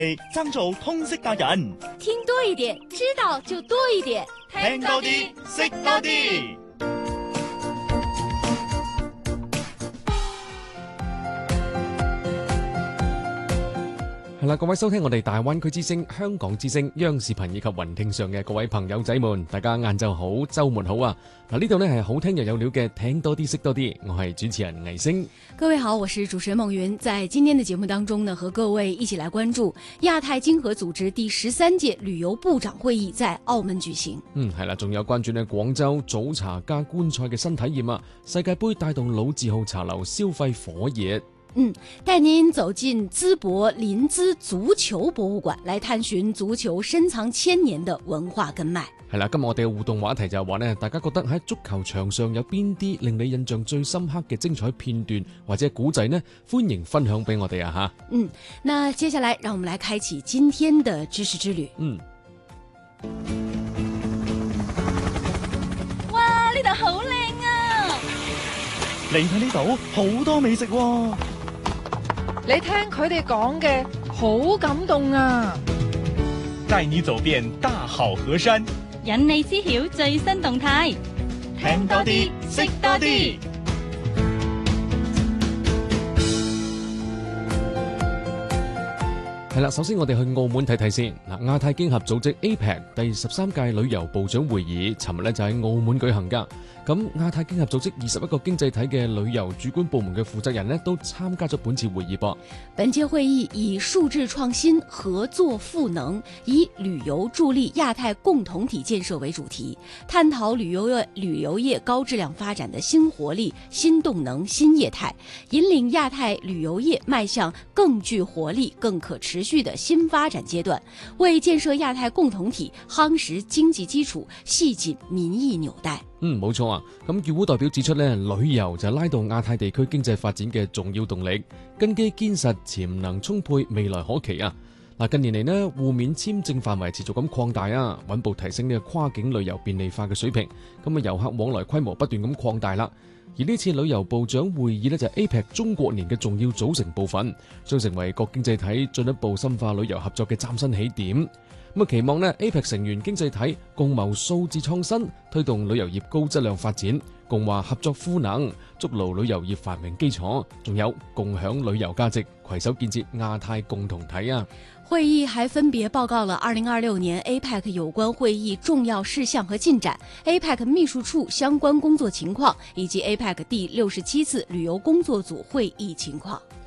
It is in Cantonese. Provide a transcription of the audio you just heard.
爭做通識達人， 聽多一點，知道就多一點， 聽多啲，識多啲。 係啦，各位收聽我哋大灣區之聲、香港之聲、央視頻以及雲聽上嘅各位朋友仔們，大家晏晝好，周末好啊！嗱，呢度呢係好聽又有料嘅，聽多啲識多啲，我係主持人倪星。 各位好，我是主持人孟云。在今天的節目當中呢，和各位一起來關注亞太經合組織第13屆旅遊部長會議在澳門舉行。 係啦，仲有關注呢廣州早茶加觀菜嘅新體驗啊！世界盃帶動老字號茶樓消費火熱。 帶您走進淄博林茲足球博物館，來探尋足球深藏千年的文化根脈。 係啦，今日我哋嘅互動話題就係話呢，大家覺得喺足球場上有邊啲令你印象最深刻嘅精彩片段或者古仔呢？歡迎分享俾我哋啊吓。 那接下來讓我們來開啟今天的知識之旅。 哇，呢度好靚啊！ 嚟睇呢度好多美食喎。 你聽佢哋講嘅好感動啊！ 帶你走遍大好河山， 引你知曉最新動態， 聽多啲，識多啲。 係啦，首先我哋去澳門睇睇先。亞太經合組織 APEC 第13屆旅遊部長會議，尋日咧就喺澳門舉行噶。咁亞太經合組織21個經濟體嘅旅遊主管部門嘅負責人呢，都參加咗本次會議噃。 本屆會議以數字創新、合作賦能，以旅遊助力亞太共同體建設為主題，探討旅遊業高質量發展的新活力、新動能、新業態，引領亞太旅遊業邁向更具活力、更可持續的新發展階段，為建設亞太共同體夯實經濟基礎、繫緊民意紐帶。 冇錯啊！咁與會代表指出呢，旅遊就拉動亞太地區經濟發展嘅重要動力，根基堅實、潛能充沛、未來可期啊！近年嚟呢，互免簽證範圍持續咁擴大啊，穩步提升呢個跨境旅遊便利化嘅水平。咁遊客往來規模不斷咁擴大啦。而呢次旅遊部長會議呢，就係 APEC 中國年嘅重要組成部分，將成為各經濟體進一步深化旅遊合作嘅嶄新起點。咁期望呢 APEC 成員經濟體共謀數字創新，推動旅遊業高質量發展，共話合作賦能，築牢旅遊業繁榮基礎，仲有共享旅遊價值，攜手建設亞太共同體啊！ 會議還分別報告了2026年 APEC 有關會議重要事項和進展、APEC 秘書處相關工作情況，以及 APEC第67次旅遊工作組會議情況。